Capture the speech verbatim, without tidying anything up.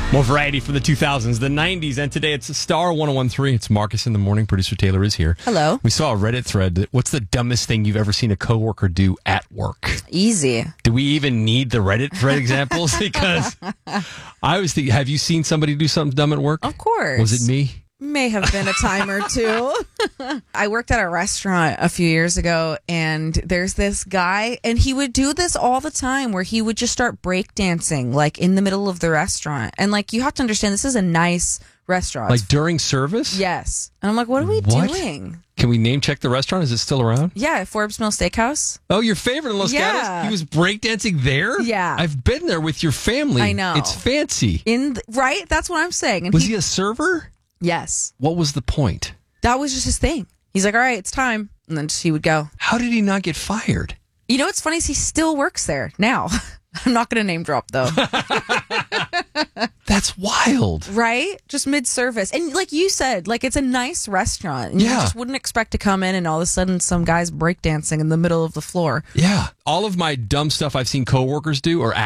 More variety from the two thousands, the nineties, and today it's Star one oh one three. It's Marcus in the morning. Producer Taylor is here. Hello. We saw a Reddit thread. That, what's the dumbest thing you've ever seen a coworker do at work? Easy. Do we even need the Reddit thread examples? Because I was thinking, have you seen somebody do something dumb at work? Of course. Was it me? May have been a time or two. I worked at a restaurant a few years ago, and there's this guy, and he would do this all the time where he would just start breakdancing, like in the middle of the restaurant. And like, you have to understand, this is a nice restaurant. Like during service? Yes. And I'm like, what are we What? doing? Can we name check the restaurant? Is it still around? Yeah, Forbes Mill Steakhouse. Oh, your favorite in Los Yeah. Gatos? He was breakdancing there? Yeah. I've been there with your family. I know. It's fancy. In the, right? That's what I'm saying. And Was he a server? Yes. What was the point? That was just his thing. He's like, all right, it's time. And then he would go. How did he not get fired? You know what's funny is he still works there now. I'm not going to name drop, though. That's wild. Right? Just mid-service. And like you said, like it's a nice restaurant. And Yeah. You just wouldn't expect to come in and all of a sudden some guy's breakdancing in the middle of the floor. Yeah. All of my dumb stuff I've seen coworkers do are